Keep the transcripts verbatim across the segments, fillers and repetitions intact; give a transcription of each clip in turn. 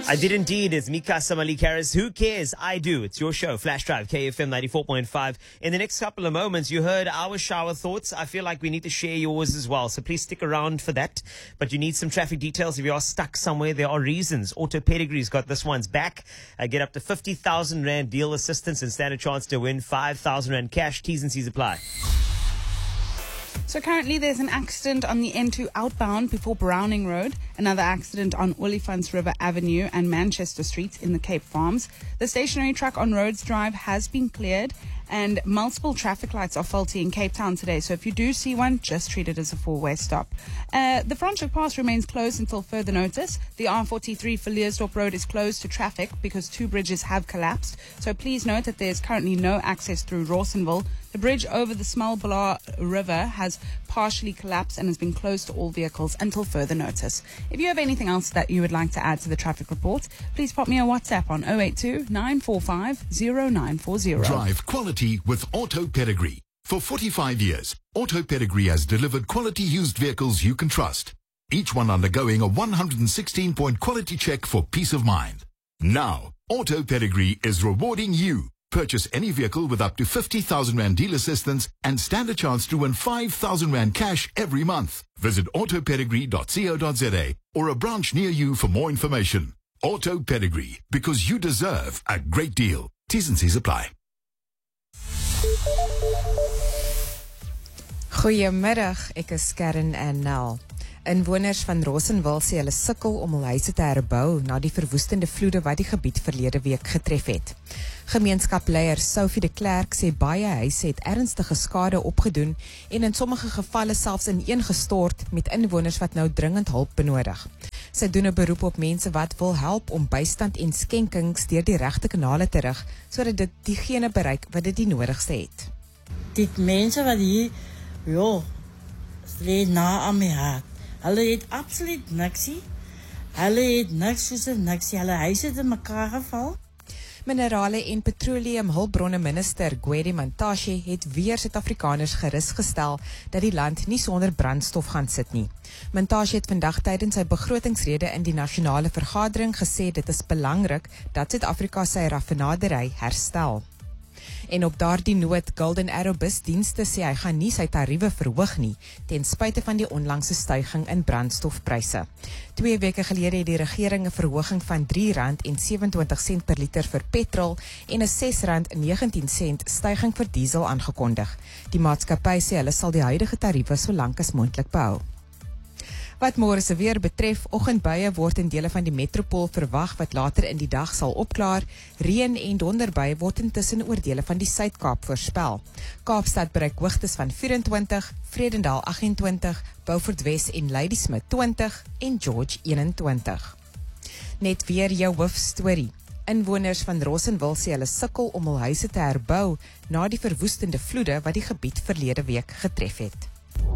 I did indeed. It's Mika Samalik Harris. Who cares? I do. It's your show, Flash Drive, K F M ninety-four point five. In the next couple of moments, you heard our shower thoughts. I feel like we need to share yours as well. So please stick around for that. But you need some traffic details. If you are stuck somewhere, there are reasons. Auto Pedigree's got this one's back. Uh, get up to fifty thousand Rand deal assistance and stand a chance to win five thousand Rand cash. T's and C's apply. So currently there's an accident on the N two outbound before Browning Road, another accident on Olifants River Avenue and Manchester Street in the Cape Farms. The stationary truck on Rhodes Drive has been cleared and multiple traffic lights are faulty in Cape Town today. So if you do see one, just treat it as a four-way stop. Uh, the Franschhoek Pass remains closed until further notice. The R forty-three for Leersdorp Road is closed to traffic because two bridges have collapsed. So please note that there's currently no access through Rawsonville. The bridge over the Smalbala River has partially collapsed and has been closed to all vehicles until further notice. If you have anything else that you would like to add to the traffic report, please pop me a WhatsApp on zero eight two, nine four five, zero nine four zero. Drive quality with Auto Pedigree. For forty-five years, Auto Pedigree has delivered quality used vehicles you can trust. Each one undergoing a one hundred sixteen point quality check for peace of mind. Now, Auto Pedigree is rewarding you. Purchase any vehicle with up to fifty thousand Rand deal assistance and stand a chance to win five thousand Rand cash every month. Visit auto pedigree dot co dot za or a branch near you for more information. Auto Pedigree, because you deserve a great deal. T's and C's apply. Goeiemiddag, ek is Karen en Nel. Inwoners van Rawsonville sê hulle sukkel om hul huise te herbou na die verwoestende vloede wat die gebied verlede week getref het. Gemeenskapleier Sophie de Klerk sê baie huise het ernstige skade opgedoen en in sommige gevalle selfs ineengestort met inwoners wat nou dringend hulp benodig. Sy doen 'n beroep op mense wat wil help om bystand en skenkings deur die regte kanale te rig sodat dit diegene bereik wat dit die nodigste het. Dit mense wat hier, ja, lê na aan my hart. Hulle het absoluut niksie. Hulle het niks soos 'n niksie. Hulle huise het in mekaar geval. Minerale en petroleum hulpbronne minister Gwedi Mantashe het weer Suid-Afrikaners gerus gestel dat die land nie sonder brandstof gaan sit nie. Mantashe het vandag tydens sy begrotingsrede in die nasionale vergadering gesê dit is belangrik dat Suid-Afrika sy raffinaderry herstel. En op daardie noot, Golden Arrow busdienste sê hy gaan nie sy tariewe verhoog nie, ten spyte van die onlangse stygings in brandstofpryse. Twee weke gelede het die regering 'n verhoging van drie rand en sewe-en-twintig sent per liter vir petrol en 'n ses rand en negentien sent styging vir diesel aangekondig. Die maatskappy sê hulle sal die huidige tariewe so lank as moontlik behou. Wat môre se weer betref, oggendbuie word in dele van die metropool verwag wat later in die dag sal opklaar. Reën en donderbuie word intussen oor dele van die Suid-Kaap voorspel. Kaapstad bereik hoogtes van vyf-en-twintig, Vredendal agt-en-twintig, Beaufort Wes en Ladysmith twintig en George een-en-twintig. Net weer jou hoofstorie. Inwoners van Rawsonville sê hulle sukkel om hul huise te herbou na die verwoestende vloede wat die gebied verlede week getref het.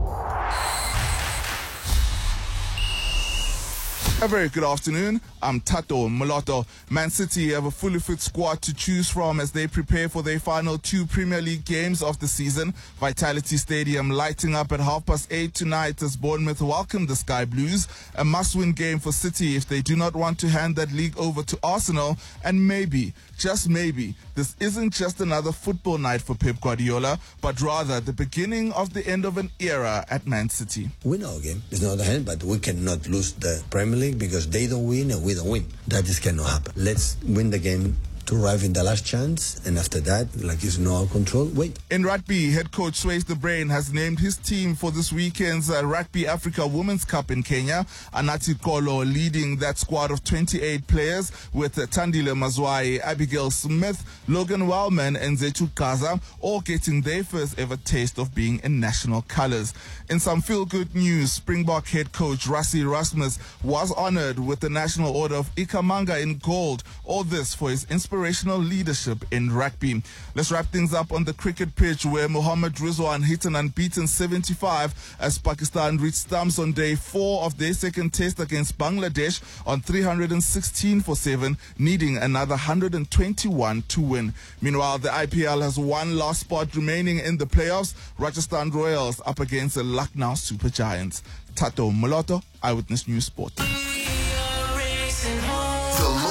A very good afternoon. I'm Tato Mulatto. Man City have a fully fit squad to choose from as they prepare for their final two Premier League games of the season. Vitality Stadium lighting up at half past eight tonight as Bournemouth welcome the Sky Blues. A must-win game for City if they do not want to hand that league over to Arsenal. And maybe, just maybe, this isn't just another football night for Pep Guardiola, but rather the beginning of the end of an era at Man City. Win our game. It's not the hand, but we cannot lose the Premier League because they don't win and we don't win. That just cannot happen. Let's win the game to arrive in the last chance, and after that, like it's no control, wait. In rugby, head coach Swayze the Brain has named his team for this weekend's uh, Rugby Africa Women's Cup in Kenya. Anati Kolo leading that squad of twenty-eight players with uh, Tandile Mazwai, Abigail Smith, Logan Wellman and Zetu Kaza, all getting their first ever taste of being in national colours. In some feel-good news, Springbok head coach Rassie Erasmus was honoured with the National Order of Ikamanga in gold. All this for his inspiration leadership in rugby. Let's wrap things up on the cricket pitch where Mohammad Rizwan hit an unbeaten seventy-five as Pakistan reached stumps on day four of their second test against Bangladesh on three hundred sixteen for seven, needing another one hundred twenty-one to win. Meanwhile, the I P L has one last spot remaining in the playoffs. Rajasthan Royals up against the Lucknow Super Giants. Tato Mulatto, Eyewitness News Sport. The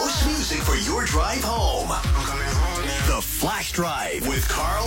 drive home. The Flash Drive with Carl